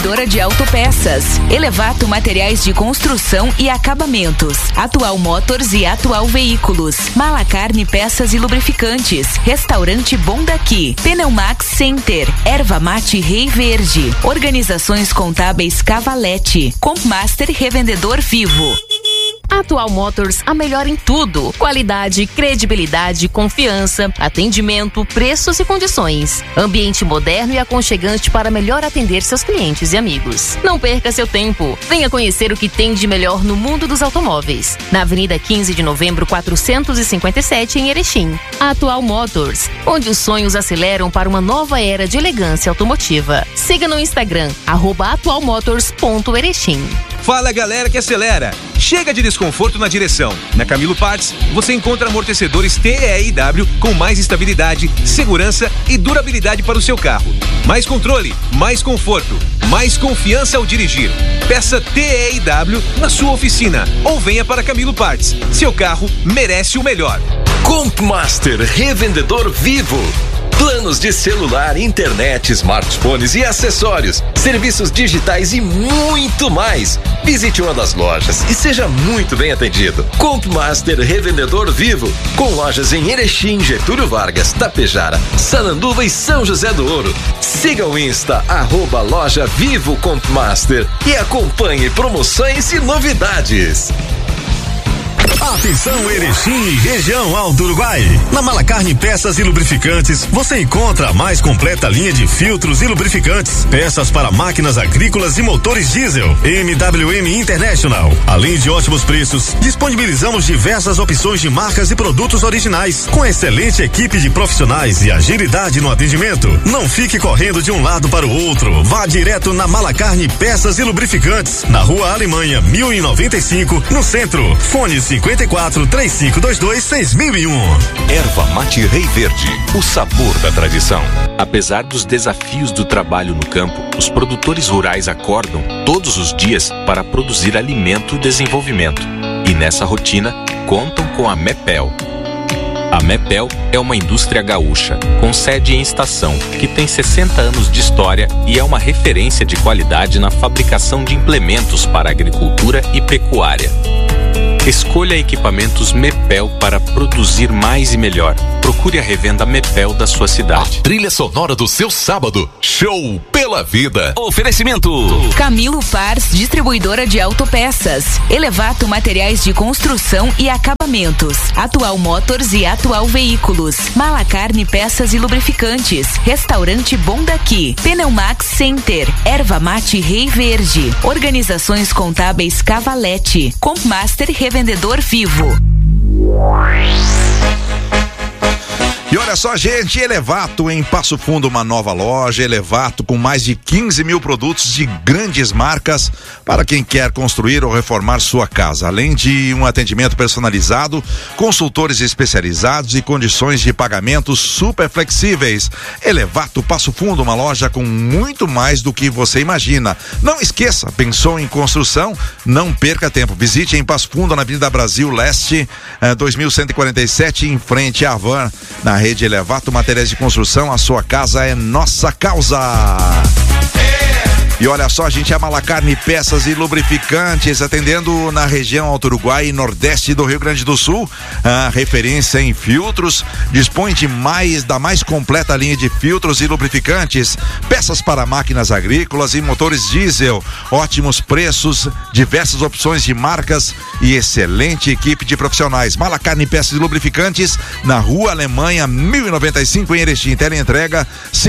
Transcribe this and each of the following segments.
distribuidora de autopeças. Elevato Materiais de Construção e Acabamentos. Atual Motors e Atual Veículos. Malacarne Peças e Lubrificantes. Restaurante Bom Daqui. Pneumax Center. Erva Mate Rei Verde. Organizações Contábeis Cavalete. Compmaster Revendedor Vivo. Atual Motors, a melhor em tudo. Qualidade, credibilidade, confiança, atendimento, preços e condições. Ambiente moderno e aconchegante para melhor atender seus clientes e amigos. Não perca seu tempo. Venha conhecer o que tem de melhor no mundo dos automóveis. Na Avenida 15 de Novembro, 457, em Erechim. Atual Motors, onde os sonhos aceleram para uma nova era de elegância automotiva. Siga no Instagram, @atualmotors.erechim. Fala, galera que acelera. Chega de desconforto na direção. Na Camilo Parts, você encontra amortecedores TEIW com mais estabilidade, segurança e durabilidade para o seu carro. Mais controle, mais conforto, mais confiança ao dirigir. Peça TEIW na sua oficina ou venha para Camilo Parts. Seu carro merece o melhor. Compmaster Revendedor Vivo. Planos de celular, internet, smartphones e acessórios, serviços digitais e muito mais. Visite uma das lojas e seja muito bem atendido. Compmaster Revendedor Vivo, com lojas em Erechim, Getúlio Vargas, Tapejara, Sananduva e São José do Ouro. Siga o Insta, @loja Vivo Compmaster e acompanhe promoções e novidades. Atenção, Erechim e região Alto Uruguai. Na Malacarne Peças e Lubrificantes, você encontra a mais completa linha de filtros e lubrificantes, peças para máquinas agrícolas e motores diesel, MWM International. Além de ótimos preços, disponibilizamos diversas opções de marcas e produtos originais, com excelente equipe de profissionais e agilidade no atendimento. Não fique correndo de um lado para o outro. Vá direto na Malacarne Peças e Lubrificantes, na Rua Alemanha, 1095, no centro. Fone 54-3522-6001. Erva Mate Rei Verde, o sabor da tradição. Apesar dos desafios do trabalho no campo, os produtores rurais acordam todos os dias para produzir alimento e desenvolvimento. E nessa rotina, contam com a Mepel. A Mepel é uma indústria gaúcha, com sede em Estação, que tem 60 anos de história e é uma referência de qualidade na fabricação de implementos para agricultura e pecuária. Escolha equipamentos Mepel para produzir mais e melhor. Procure a revenda Mepel da sua cidade. A trilha sonora do seu sábado. Show pela vida. Oferecimento. Camilo Parts, distribuidora de autopeças. Elevato Materiais de Construção e Acabamentos. Atual Motors e Atual Veículos. Malacarne Peças e Lubrificantes. Restaurante Bom Daqui. Pneumax Center. Erva Mate Rei Verde. Organizações Contábeis Cavalete. Compmaster Revendedor Vivo. E olha só, gente, Elevato em Passo Fundo, uma nova loja. Elevato com mais de 15 mil produtos de grandes marcas para quem quer construir ou reformar sua casa. Além de um atendimento personalizado, consultores especializados e condições de pagamento super flexíveis. Elevato Passo Fundo, uma loja com muito mais do que você imagina. Não esqueça, pensou em construção? Não perca tempo. Visite em Passo Fundo, na Avenida Brasil Leste, 2147, em frente à Havan, na rede Elevato Materiais de Construção. A sua casa é nossa causa. E olha só, a gente é Malacarne Peças e Lubrificantes, atendendo na região Alto Uruguai e Nordeste do Rio Grande do Sul. A referência em filtros, dispõe de da mais completa linha de filtros e lubrificantes, peças para máquinas agrícolas e motores diesel, ótimos preços, diversas opções de marcas e excelente equipe de profissionais. Malacarne Peças e Lubrificantes, na Rua Alemanha, 1095, em Erechim. Teleentrega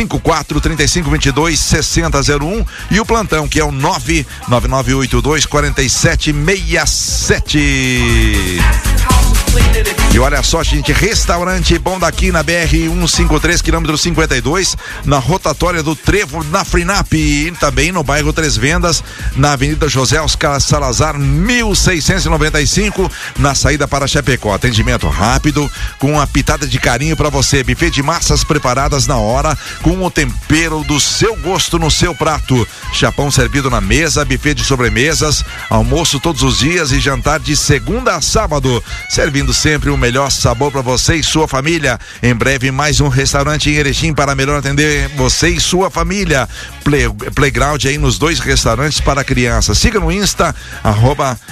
54-3522-6001 e o plantão, que é o 99982-4767. E olha só, gente, restaurante Bom Daqui na BR-153, quilômetro 52, na rotatória do Trevo, na Frinap, e também no bairro Três Vendas, na Avenida José Oscar Salazar, 1695, na saída para Chapecó. Atendimento rápido, com uma pitada de carinho para você. Buffet de massas preparadas na hora, com o tempero do seu gosto no seu prato. Chapão servido na mesa, buffet de sobremesas, almoço todos os dias e jantar de segunda a sábado. Serviço servindo sempre o melhor sabor para você e sua família. Em breve, mais um restaurante em Erechim para melhor atender você e sua família. Playground aí nos 2 restaurantes para crianças. Siga no Insta,